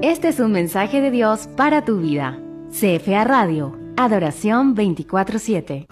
Este es un mensaje de Dios para tu vida. CFA Radio, Adoración 24/7.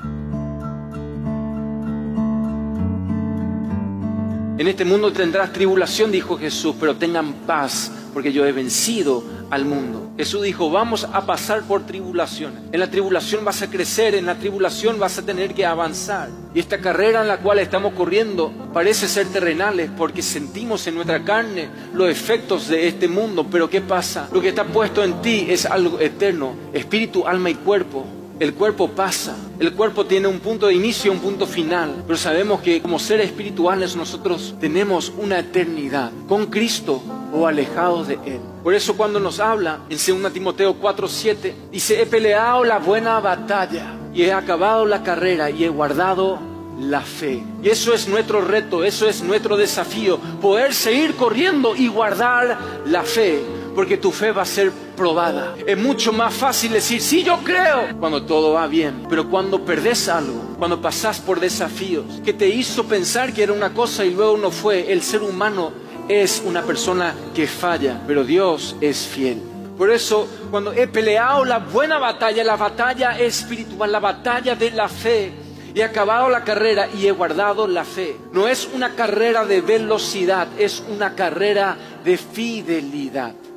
En este mundo tendrás tribulación, dijo Jesús, pero tengan paz, porque yo he vencido al mundo. Jesús dijo, vamos a pasar por tribulaciones. En la tribulación vas a crecer, en la tribulación vas a tener que avanzar. Y esta carrera en la cual estamos corriendo parece ser terrenales porque sentimos en nuestra carne los efectos de este mundo. Pero ¿qué pasa? Lo que está puesto en ti es algo eterno, espíritu, alma y cuerpo. El cuerpo pasa, el cuerpo tiene un punto de inicio y un punto final, pero sabemos que como seres espirituales nosotros tenemos una eternidad con Cristo o alejados de Él. Por eso cuando nos habla en 2 Timoteo 4:7, dice, he peleado la buena batalla y he acabado la carrera y he guardado la fe. Y eso es nuestro reto, eso es nuestro desafío, poder seguir corriendo y guardar la fe. Porque tu fe va a ser probada. Es mucho más fácil decir, sí, yo creo, cuando todo va bien. Pero cuando perdés algo, cuando pasás por desafíos, que te hizo pensar que era una cosa y luego no fue. El ser humano es una persona que falla, pero Dios es fiel. Por eso, cuando he peleado la buena batalla, la batalla espiritual, la batalla de la fe, he acabado la carrera y he guardado la fe. No es una carrera de velocidad, es una carrera de fidelidad.